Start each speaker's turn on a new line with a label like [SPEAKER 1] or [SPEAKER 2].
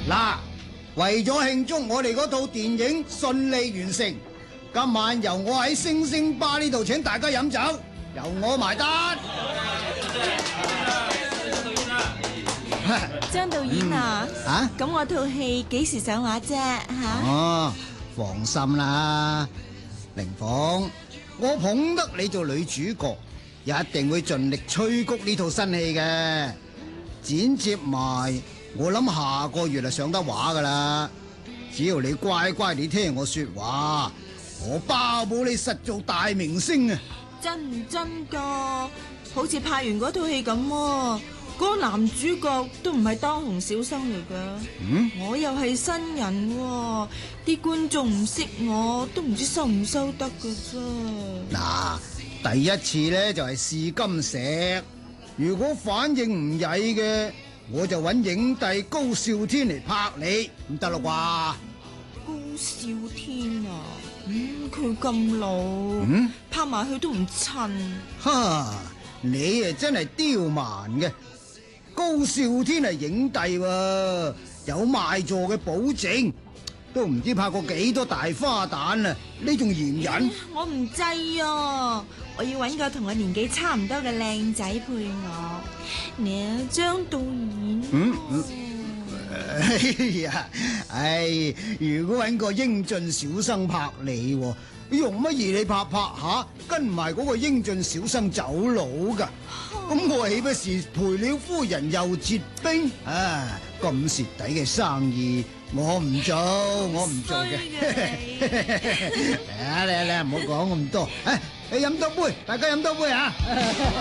[SPEAKER 1] 嗱，為咗慶祝我哋嗰套電影順利完成，今晚由我喺星星吧呢度請大家飲酒，由我埋單。
[SPEAKER 2] 張導演啊，咁我套戲幾時上畫啫？
[SPEAKER 1] 哦，放心啦，凌鳳，我捧得你做女主角，一定會盡力催谷呢套新戲嘅。剪接埋，我諗下個月就上得畫噶啦。只要你乖乖地聽我說話，我包保你實做大明星啊！
[SPEAKER 2] 真唔真噶？好似拍完嗰套戲咁，嗰個男主角都唔係當紅小生嚟噶。我又係新人，啲觀眾唔識我，都唔知收唔收得噶啫。嗱，
[SPEAKER 1] 第一次咧就係試金石，如果反應唔曳嘅，我就揾影帝高少天嚟拍你，唔得啦啩？
[SPEAKER 2] 高少天啊，佢咁老，拍埋去都唔襯。
[SPEAKER 1] 哈，你啊真係刁蠻嘅。高少天係影帝喎，有賣座嘅保證，都唔知拍過幾多大花旦啊！呢種嫌人，
[SPEAKER 2] 我唔制啊！我要揾個同我年紀差唔多嘅靚仔配我。你啊，張導演。
[SPEAKER 1] 如果揾個英俊小生拍你，用乜嘢你拍下，跟埋嗰個英俊小生走佬噶？咁我豈不是賠了夫人又折兵？咁蝕底嘅生意，我唔做嘅。嚟唔好講咁多，你飲多杯，大家飲多杯啊！